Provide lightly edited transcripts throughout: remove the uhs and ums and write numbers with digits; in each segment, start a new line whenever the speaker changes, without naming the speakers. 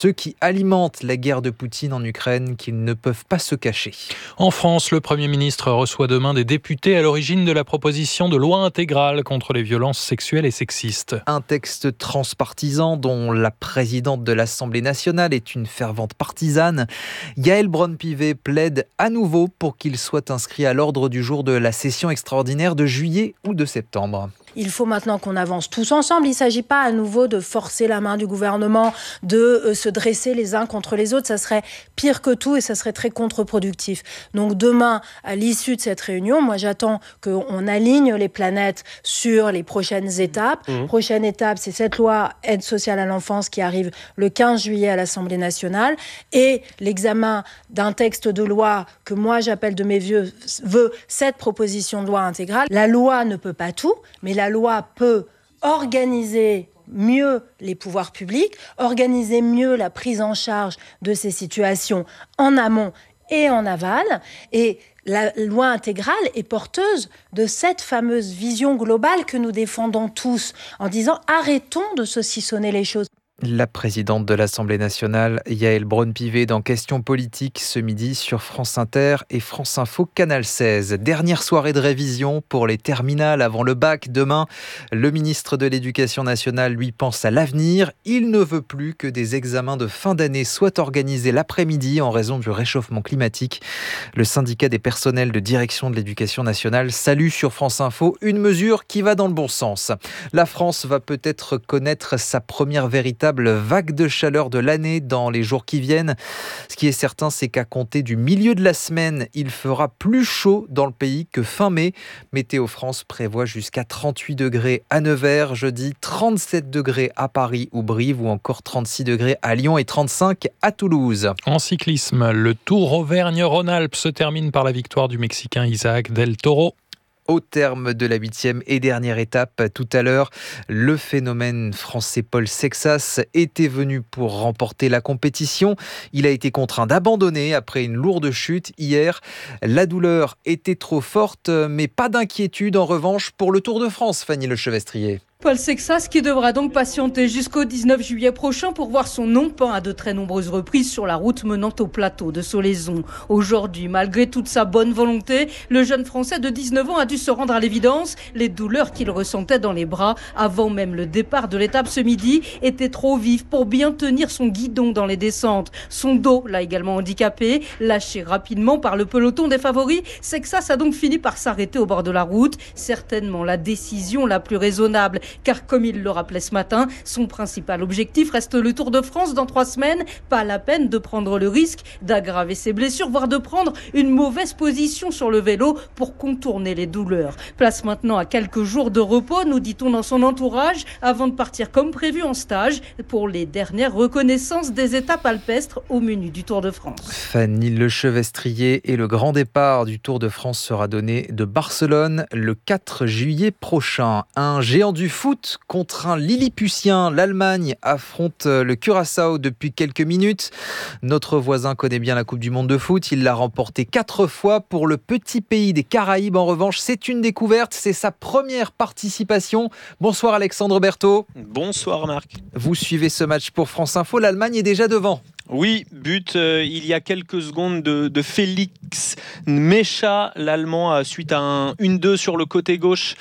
ceux qui alimentent la guerre de Poutine en Ukraine, qu'ils ne peuvent pas se cacher.
En France, le Premier ministre reçoit demain des députés à l'origine de la proposition de loi intégrale contre les violences sexuelles et sexistes.
Un texte transpartisan dont la présidente de l'Assemblée nationale est une fervente partisane. Yaël Braun-Pivet plaide à nouveau pour qu'il soit inscrit à l'ordre du jour de la session extraordinaire de juillet ou de septembre.
Il faut maintenant qu'on avance tous ensemble. Il ne s'agit pas à nouveau de forcer la main du gouvernement, de se dresser les uns contre les autres. Ça serait pire que tout et ça serait très contre-productif. Donc demain, à l'issue de cette réunion, moi j'attends qu'on aligne les planètes sur les prochaines étapes. Prochaine étape, c'est cette loi aide sociale à l'enfance qui arrive le 15 juillet à l'Assemblée nationale et l'examen d'un texte de loi que moi j'appelle de mes voeux cette proposition de loi intégrale. La loi ne peut pas tout, mais la loi peut organiser mieux les pouvoirs publics, organiser mieux la prise en charge de ces situations en amont et en aval. Et la loi intégrale est porteuse de cette fameuse vision globale que nous défendons tous en disant arrêtons de saucissonner les choses.
La présidente de l'Assemblée nationale, Yaël Braun-Pivet, dans Questions politiques ce midi sur France Inter et France Info Canal 16. Dernière soirée de révision pour les terminales avant le bac demain. Le ministre de l'Éducation nationale, lui, pense à l'avenir. Il ne veut plus que des examens de fin d'année soient organisés l'après-midi en raison du réchauffement climatique. Le syndicat des personnels de direction de l'Éducation nationale salue sur France Info une mesure qui va dans le bon sens. La France va peut-être connaître sa première véritable vague de chaleur de l'année dans les jours qui viennent. Ce qui est certain, c'est qu'à compter du milieu de la semaine, il fera plus chaud dans le pays que fin mai. Météo France prévoit jusqu'à 38 degrés à Nevers jeudi, 37 degrés à Paris ou Brive ou encore 36 degrés à Lyon et 35 à Toulouse.
En cyclisme, le Tour Auvergne-Rhône-Alpes se termine par la victoire du Mexicain Isaac Del Toro.
Au terme de la 8e et dernière étape, tout à l'heure, le phénomène français Paul Sexas était venu pour remporter la compétition. Il a été contraint d'abandonner après une lourde chute hier. La douleur était trop forte, mais pas d'inquiétude en revanche pour le Tour de France, Fanny Lechevestrier.
Paul Sexas qui devra donc patienter jusqu'au 19 juillet prochain pour voir son nom peint à de très nombreuses reprises sur la route menant au plateau de Solaizon. Aujourd'hui, malgré toute sa bonne volonté, le jeune Français de 19 ans a dû se rendre à l'évidence. Les douleurs qu'il ressentait dans les bras avant même le départ de l'étape ce midi étaient trop vives pour bien tenir son guidon dans les descentes. Son dos l'a également handicapé. Lâché rapidement par le peloton des favoris, Sexas a donc fini par s'arrêter au bord de la route. Certainement la décision la plus raisonnable. Car comme il le rappelait ce matin, son principal objectif reste le Tour de France dans 3 semaines. Pas la peine de prendre le risque d'aggraver ses blessures, voire de prendre une mauvaise position sur le vélo pour contourner les douleurs. Place maintenant à quelques jours de repos, nous dit-on dans son entourage, avant de partir comme prévu en stage pour les dernières reconnaissances des étapes alpestres au menu du Tour de France.
Fanny Lechevestrier et le grand départ du Tour de France sera donné de Barcelone le 4 juillet prochain. Un géant du foot contre un Lilliputien. L'Allemagne affronte le Curaçao depuis quelques minutes. Notre voisin connaît bien la Coupe du Monde de foot. Il l'a remportée 4 fois pour le petit pays des Caraïbes. En revanche, c'est une découverte. C'est sa première participation. Bonsoir Alexandre Berthaud.
Bonsoir Marc.
Vous suivez ce match pour France Info. L'Allemagne est déjà devant.
Oui, but il y a quelques secondes de Félix Mecha, l'Allemand, suite à un 1-2 sur le côté gauche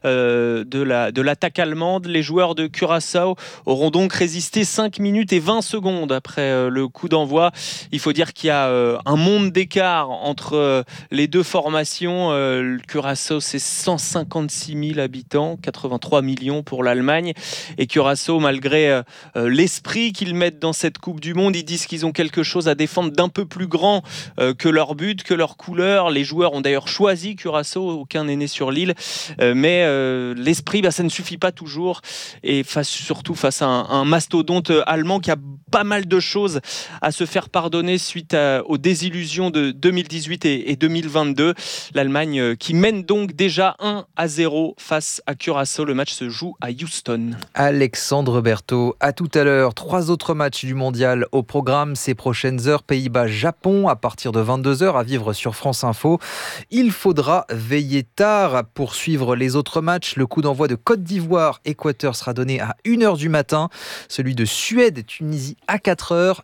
de l'attaque allemande. Les joueurs de Curaçao auront donc résisté 5 minutes et 20 secondes après le coup d'envoi. Il faut dire qu'il y a un monde d'écart entre les deux formations. Curaçao, c'est 156 000 habitants, 83 millions pour l'Allemagne. Et Curaçao, malgré l'esprit qu'ils mettent dans cette Coupe du Monde, ils disent qu'ils ont quelque chose à défendre d'un peu plus grand que leur but, que leur couleur. Les joueurs ont d'ailleurs choisi Curaçao, aucun n'est né sur l'île, mais l'esprit, ça ne suffit pas toujours, et surtout face à un mastodonte allemand qui a pas mal de choses à se faire pardonner suite aux désillusions de 2018 et 2022. L'Allemagne qui mène donc déjà 1-0 face à Curaçao. Le match se joue à Houston.
Alexandre Berthaud, à tout à l'heure. 3 autres matchs du mondial au programme. programme ces prochaines heures. Pays-Bas-Japon à partir de 22h à vivre sur France Info. Il faudra veiller tard pour suivre les autres matchs. Le coup d'envoi de Côte d'Ivoire-Équateur sera donné à 1h du matin. Celui de Suède-Tunisie à 4h